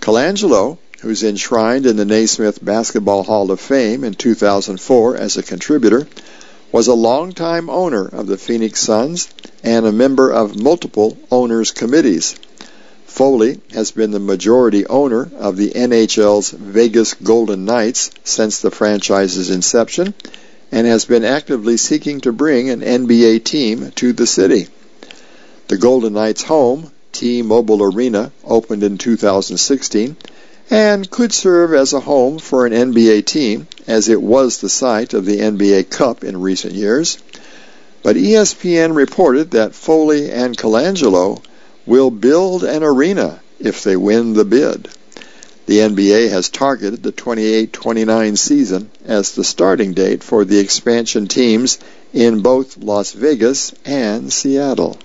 Colangelo, who's enshrined in the Naismith Basketball Hall of Fame in 2004 as a contributor, was a longtime owner of the Phoenix Suns and a member of multiple owners' committees. Foley has been the majority owner of the NHL's Vegas Golden Knights since the franchise's inception and has been actively seeking to bring an NBA team to the city. The Golden Knights' home, T-Mobile Arena, opened in 2016 and could serve as a home for an NBA team, as it was the site of the NBA Cup in recent years. But ESPN reported that Foley and Colangelo will build an arena if they win the bid. The NBA has targeted the 28-29 season as the starting date for the expansion teams in both Las Vegas and Seattle.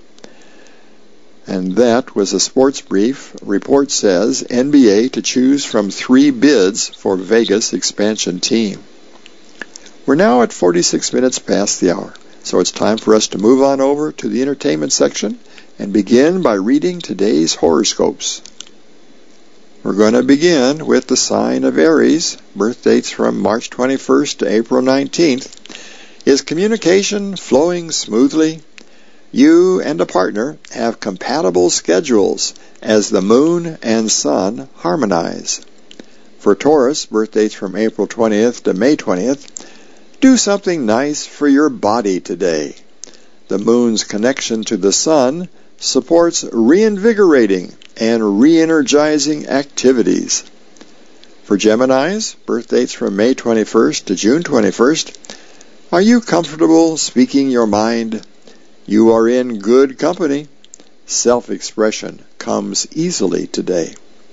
And that was a sports brief. Report says NBA to choose from 3 bids for Vegas expansion team. We're now at 46 minutes past the hour, so it's time for us to move on over to the entertainment section and begin by reading today's horoscopes. We're going to begin with the sign of Aries, birth dates from March 21st to April 19th. Is communication flowing smoothly? You and a partner have compatible schedules as the moon and sun harmonize. For Taurus, birth dates from April 20th to May 20th, do something nice for your body today. The moon's connection to the sun supports reinvigorating and re-energizing activities. For Geminis, birth dates from May 21st to June 21st, are you comfortable speaking your mind? You are in good company. Self-expression comes easily today.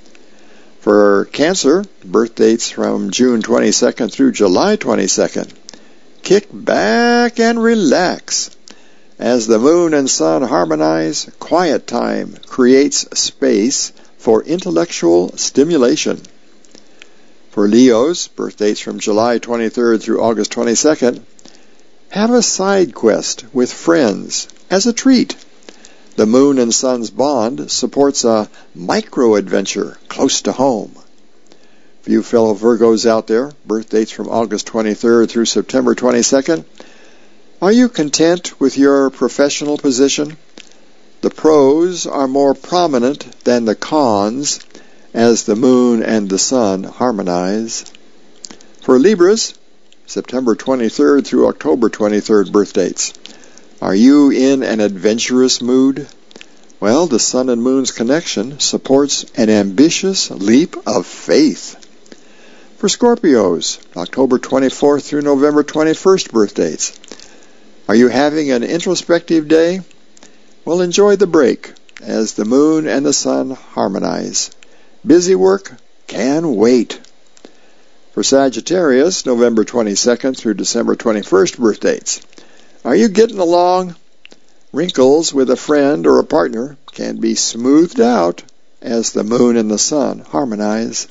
For Cancer, birth dates from June 22nd through July 22nd, kick back and relax. As the moon and sun harmonize, quiet time creates space for intellectual stimulation. For Leos, birth dates from July 23rd through August 22nd, have a side quest with friends as a treat. The moon and sun's bond supports a micro-adventure close to home. For you fellow Virgos out there, birth dates from August 23rd through September 22nd, are you content with your professional position? The pros are more prominent than the cons as the moon and the sun harmonize. For Libras, September 23rd through October 23rd birth dates, are you in an adventurous mood? Well, the sun and moon's connection supports an ambitious leap of faith. For Scorpios, October 24th through November 21st birth dates, are you having an introspective day? Well, enjoy the break as the moon and the sun harmonize. Busy work can wait. For Sagittarius, November 22nd through December 21st birth dates, are you getting along? Wrinkles with a friend or a partner can be smoothed out as the moon and the sun harmonize.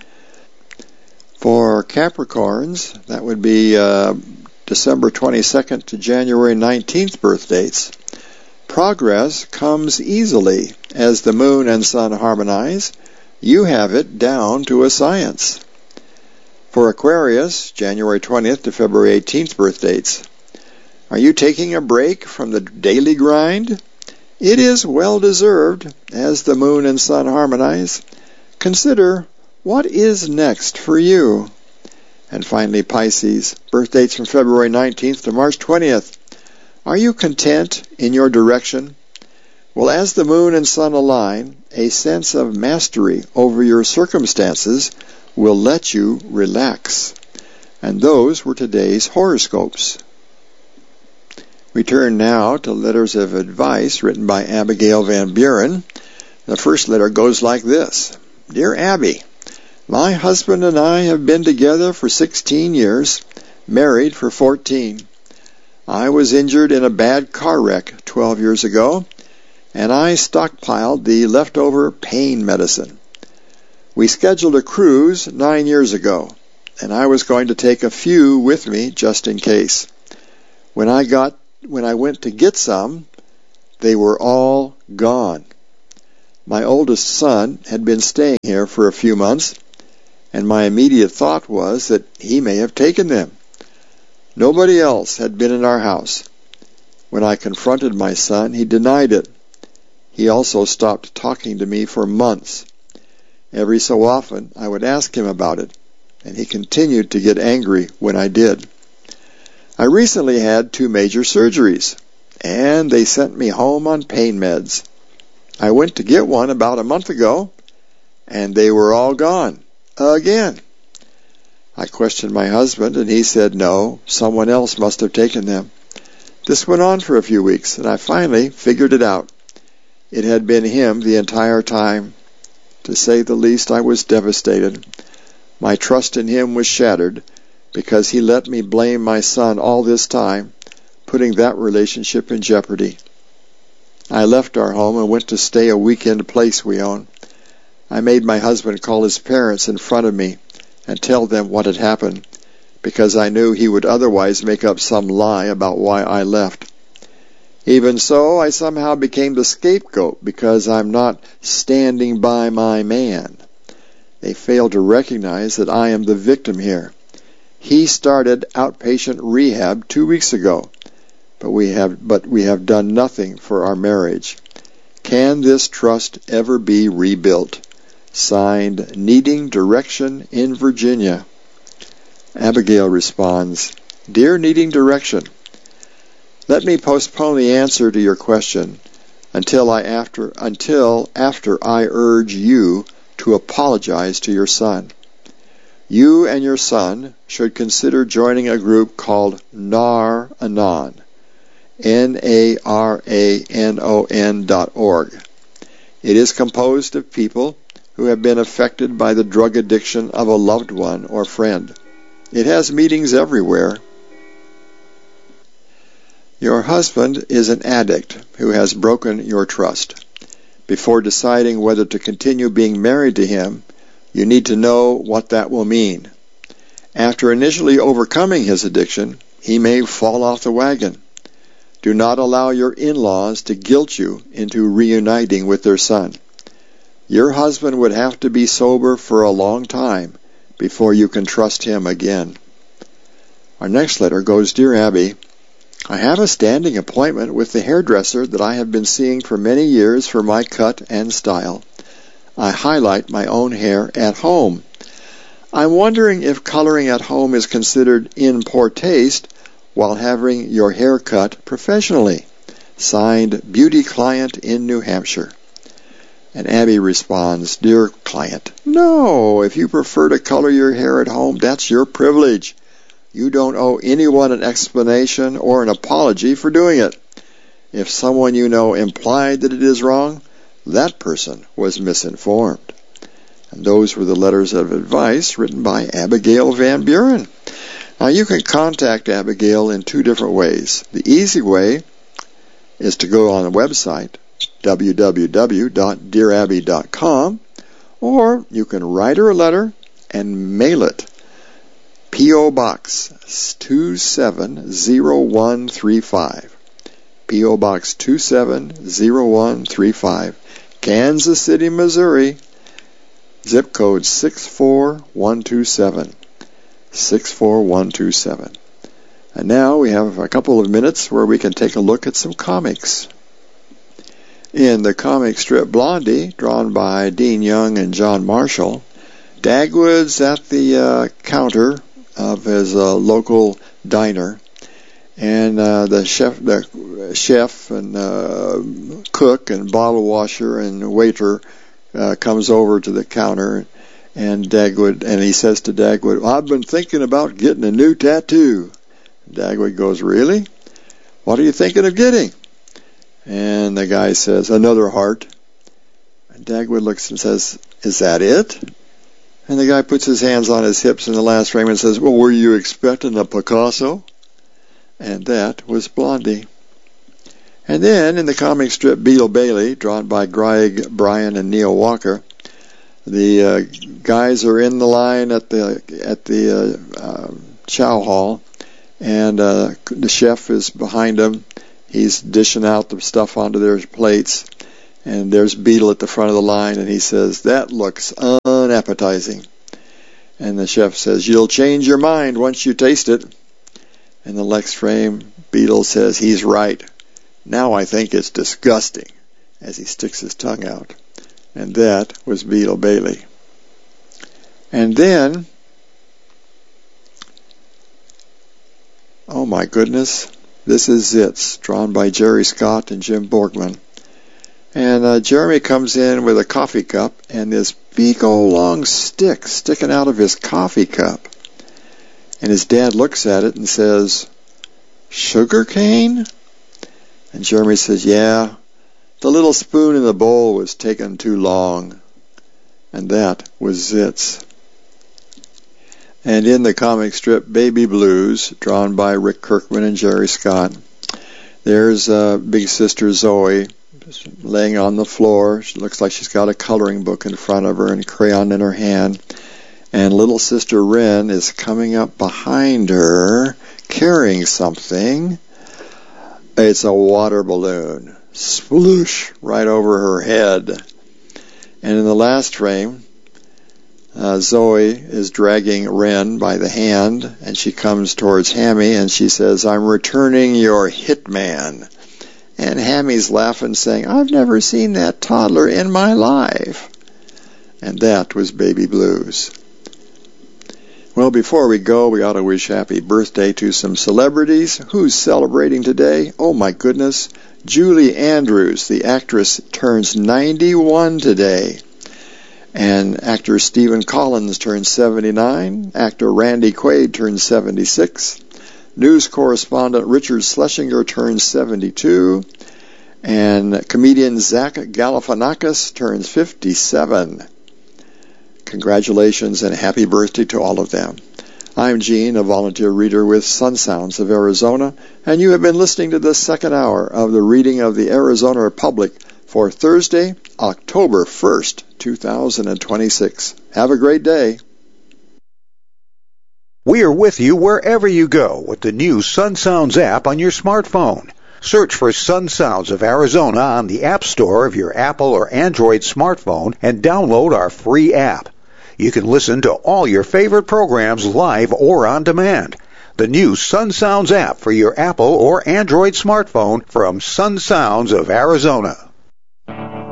For Capricorns, that would be December 22nd to January 19th birth dates. Progress comes easily as the moon and sun harmonize. You have it down to a science. For Aquarius, January 20th to February 18th birth dates, are you taking a break from the daily grind? It is well deserved as the moon and sun harmonize. Consider what is next for you. And finally, Pisces, birth dates from February 19th to March 20th. Are you content in your direction? Well, as the moon and sun align, a sense of mastery over your circumstances will let you relax. And those were today's horoscopes. We turn now to letters of advice written by Abigail Van Buren. The first letter goes like this. Dear Abby, my husband and I have been together for 16 years, married for 14. I was injured in a bad car wreck 12 years ago, and I stockpiled the leftover pain medicine. We scheduled a cruise 9 years ago, and I was going to take a few with me just in case. When I went to get some, they were all gone. My oldest son had been staying here for a few months, and my immediate thought was that he may have taken them. Nobody else had been in our house. When I confronted my son, he denied it. He also stopped talking to me for months. Every so often, I would ask him about it, and he continued to get angry when I did. I recently had 2 major surgeries, and they sent me home on pain meds. I went to get one about a month ago, and they were all gone. Again. I questioned my husband, and he said no, someone else must have taken them. This went on for a few weeks, and I finally figured it out. It had been him the entire time. To say the least, I was devastated. My trust in him was shattered because he let me blame my son all this time, putting that relationship in jeopardy. I left our home and went to stay a weekend place we own. I made my husband call his parents in front of me and tell them what had happened, because I knew he would otherwise make up some lie about why I left. Even so, I somehow became the scapegoat because I'm not standing by my man. They fail to recognize that I am the victim here. He started outpatient rehab 2 weeks ago, but we have done nothing for our marriage. Can this trust ever be rebuilt? Signed, Needing Direction in Virginia. Abigail responds, Dear Needing Direction, let me postpone the answer to your question until after I urge you to apologize to your son. You and your son should consider joining a group called Nar-Anon, Naranon.org. It is composed of people who have been affected by the drug addiction of a loved one or friend. It has meetings everywhere. Your husband is an addict who has broken your trust. Before deciding whether to continue being married to him, you need to know what that will mean. After initially overcoming his addiction, he may fall off the wagon. Do not allow your in-laws to guilt you into reuniting with their son. Your husband would have to be sober for a long time before you can trust him again. Our next letter goes, Dear Abby, I have a standing appointment with the hairdresser that I have been seeing for many years for my cut and style. I highlight my own hair at home. I'm wondering if coloring at home is considered in poor taste while having your hair cut professionally. Signed, Beauty Client in New Hampshire. And Abby responds, Dear client, no, if you prefer to color your hair at home, that's your privilege. You don't owe anyone an explanation or an apology for doing it. If someone you know implied that it is wrong, that person was misinformed. And those were the letters of advice written by Abigail Van Buren. Now you can contact Abigail in 2 different ways. The easy way is to go on the website, www.dearabby.com, or you can write her a letter and mail it. P.O. Box 270135. P.O. Box 270135. Kansas City, Missouri. Zip code 64127. 64127. And now we have a couple of minutes where we can take a look at some comics. In the comic strip Blondie, drawn by Dean Young and John Marshall, Dagwood's at the counter of his local diner, and the chef and cook and bottle washer and waiter comes over to the counter, and he says to Dagwood, I've been thinking about getting a new tattoo. Dagwood goes, Really? What are you thinking of getting? And the guy says, Another heart. And Dagwood looks and says, Is that it? And the guy puts his hands on his hips in the last frame and says, Well, were you expecting a Picasso? And that was Blondie. And then in the comic strip Beetle Bailey, drawn by Greg Bryan and Neil Walker, the guys are in the line at the chow hall, and the chef is behind them. He's dishing out the stuff onto their plates, And there's Beetle at the front of the line, and he says, "That looks unappetizing." And the chef says, "You'll change your mind once you taste it." In the next frame, Beetle says, "He's right. Now I think it's disgusting," as he sticks his tongue out. And that was Beetle Bailey. And then, oh my goodness, this is Zits, drawn by Jerry Scott and Jim Borgman. And Jeremy comes in with a coffee cup and this big old long stick sticking out of his coffee cup. And his dad looks at it and says, "Sugar cane?" And Jeremy says, "Yeah, the little spoon in the bowl was taking too long." And that was Zits. And in the comic strip Baby Blues, drawn by Rick Kirkman and Jerry Scott, there's big sister Zoe laying on the floor. She looks like she's got a coloring book in front of her and a crayon in her hand. And little sister Wren is coming up behind her carrying something. It's a water balloon. Sploosh! Right over her head. And in the last frame, Zoe is dragging Wren by the hand, and she comes towards Hammy, and she says, "I'm returning your hitman." And Hammy's laughing, saying, "I've never seen that toddler in my life." And that was Baby Blues. Well, before we go, we ought to wish happy birthday to some celebrities. Who's celebrating today? Oh, my goodness. Julie Andrews, the actress, turns 91 today. And actor Stephen Collins turns 79. Actor Randy Quaid turns 76. News correspondent Richard Schlesinger turns 72. And comedian Zach Galifianakis turns 57. Congratulations and happy birthday to all of them. I'm Gene, a volunteer reader with Sun Sounds of Arizona, and you have been listening to the second hour of the reading of the Arizona Republic for Thursday, October 1st, 2026. Have a great day. We are with you wherever you go with the new Sun Sounds app on your smartphone. Search for Sun Sounds of Arizona on the App Store of your Apple or Android smartphone and download our free app. You can listen to all your favorite programs live or on demand. The new Sun Sounds app for your Apple or Android smartphone from Sun Sounds of Arizona.